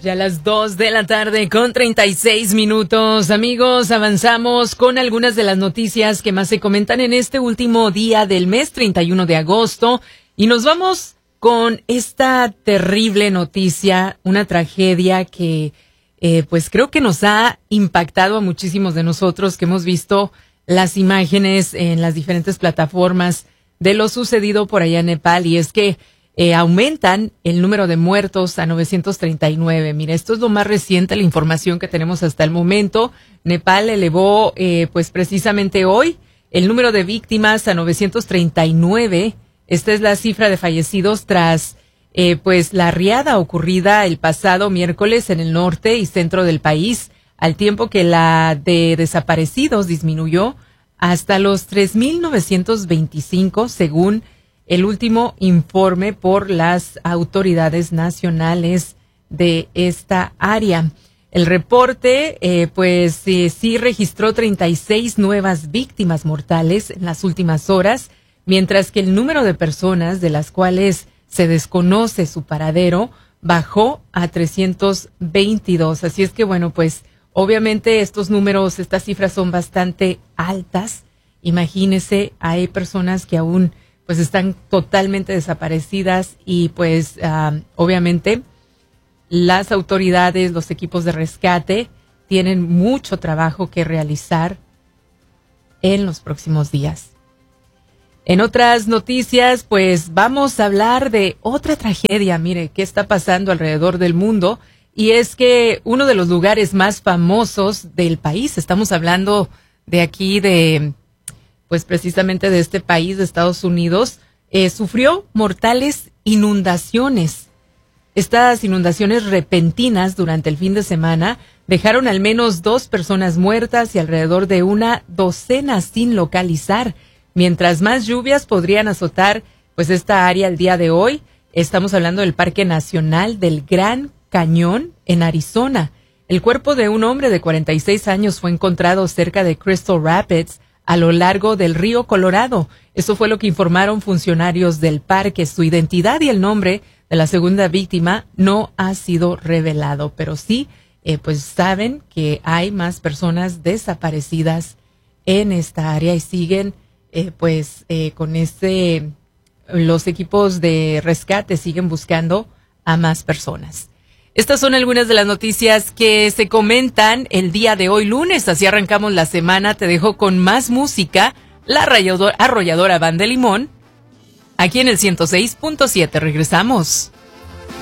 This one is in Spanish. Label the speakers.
Speaker 1: Ya a las 2 de la tarde con 36 minutos. Amigos, avanzamos con algunas de las noticias que más se comentan en este último día del mes, 31 de agosto. Y nos vamos con esta terrible noticia, una tragedia que pues creo que nos ha impactado a muchísimos de nosotros que hemos visto las imágenes en las diferentes plataformas de lo sucedido por allá en Nepal. Y es que aumentan el número de muertos a 939. Mira, esto es lo más reciente, la información que tenemos hasta el momento. Nepal elevó, pues precisamente hoy, el número de víctimas a 939. Esta es la cifra de fallecidos tras, pues la riada ocurrida el pasado miércoles en el norte y centro del país, al tiempo que la de desaparecidos disminuyó hasta los 3.925, según el último informe por las autoridades nacionales de esta área. El reporte, sí registró 36 nuevas víctimas mortales en las últimas horas, mientras que el número de personas de las cuales se desconoce su paradero bajó a 322. Así es que, bueno, pues obviamente estos números, estas cifras son bastante altas. Imagínese, hay personas que aún pues están totalmente desaparecidas y pues obviamente las autoridades, los equipos de rescate tienen mucho trabajo que realizar en los próximos días. En otras noticias, pues vamos a hablar de otra tragedia. Mire, ¿qué está pasando alrededor del mundo? Y es que uno de los lugares más famosos del país, estamos hablando de aquí pues precisamente de este país, de Estados Unidos, sufrió mortales inundaciones. Estas inundaciones repentinas durante el fin de semana dejaron al menos 2 personas muertas y alrededor de una docena sin localizar. Mientras más lluvias podrían azotar pues esta área el día de hoy, estamos hablando del Parque Nacional del Gran Cañón en Arizona. El cuerpo de un hombre de 46 años fue encontrado cerca de Crystal Rapids, a lo largo del río Colorado. Eso fue lo que informaron funcionarios del parque. Su identidad y el nombre de la segunda víctima no ha sido revelado, pero sí, pues saben que hay más personas desaparecidas en esta área y siguen, con los equipos de rescate siguen buscando a más personas. Estas son algunas de las noticias que se comentan el día de hoy lunes. Así arrancamos la semana. Te dejo con más música. La arrolladora Banda de Limón. Aquí en el 106.7. Regresamos.